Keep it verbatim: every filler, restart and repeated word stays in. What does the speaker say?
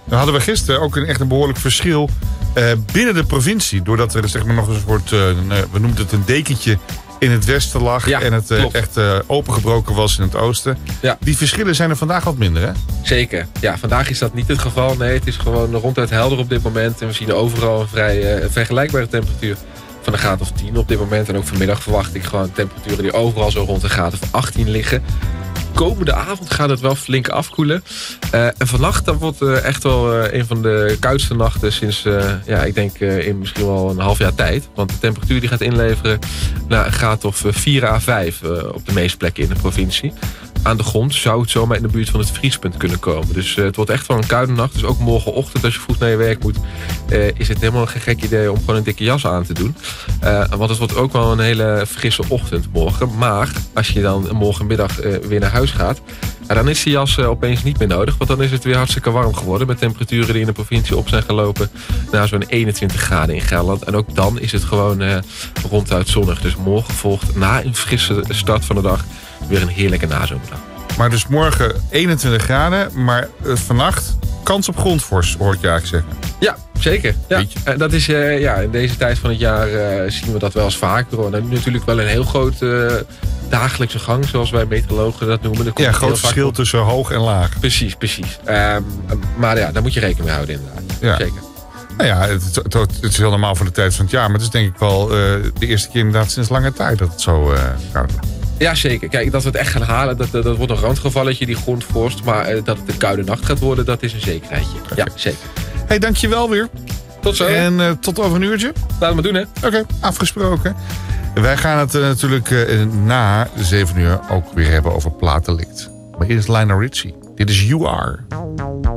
Dan hadden we gisteren ook een echt een behoorlijk verschil uh, binnen de provincie. Doordat er zeg maar nog een soort, uh, we noemden het een dekentje in het westen lag. Ja, en het uh, echt uh, opengebroken was in het oosten. Ja. Die verschillen zijn er vandaag wat minder, hè? Zeker. Ja, vandaag is dat niet het geval. Nee, het is gewoon ronduit helder op dit moment. En we zien overal een vrij uh, vergelijkbare temperatuur van een graad of tien op dit moment. En ook vanmiddag verwacht ik gewoon temperaturen die overal zo rond een graad of achttien liggen. Komende avond gaat het wel flink afkoelen. Uh, en vannacht dan wordt uh, echt wel uh, een van de koudste nachten sinds, uh, ja, ik denk uh, in misschien wel een half jaar tijd. Want de temperatuur die gaat inleveren naar een graad of vier à vijf uh, op de meeste plekken in de provincie. Aan de grond zou het zomaar in de buurt van het vriespunt kunnen komen. Dus uh, het wordt echt wel een koude nacht. Dus ook morgenochtend als je vroeg naar je werk moet, Uh, is het helemaal geen gek idee om gewoon een dikke jas aan te doen. Uh, want het wordt ook wel een hele frisse ochtend morgen. Maar als je dan morgenmiddag uh, weer naar huis gaat, uh, dan is die jas uh, opeens niet meer nodig. Want dan is het weer hartstikke warm geworden. Met temperaturen die in de provincie op zijn gelopen naar zo'n eenentwintig graden in Gelderland. En ook dan is het gewoon uh, ronduit zonnig. Dus morgen volgt na een frisse start van de dag weer een heerlijke nazomerdag. Maar dus morgen eenentwintig graden, maar uh, vannacht kans op grondvorst, hoor ik je eigenlijk zeggen. Ja, zeker. Ja. Uh, dat is, uh, ja, in deze tijd van het jaar uh, zien we dat wel eens vaker. En nu natuurlijk wel een heel groot uh, dagelijkse gang, zoals wij meteorologen dat noemen. Dat ja, groot verschil tussen hoog en laag. Precies, precies. Um, maar ja, daar moet je rekening mee houden inderdaad. Ja. Zeker. Nou ja, het, het, het is heel normaal voor de tijd van het jaar. Maar het is denk ik wel uh, de eerste keer inderdaad sinds lange tijd dat het zo uh, koud is. Ja, zeker. Kijk, dat we het echt gaan halen, dat, dat wordt een randgevalletje, die grondvorst. Maar uh, dat het een koude nacht gaat worden, dat is een zekerheidje. Okay. Ja, zeker. Hey, dankjewel weer. Tot zo. En uh, tot over een uurtje. Laten we doen, hè. Oké, okay, afgesproken. Wij gaan het uh, natuurlijk uh, na zeven uur ook weer hebben over platenlicht. Maar eerst Lionel Richie. Dit is You Are.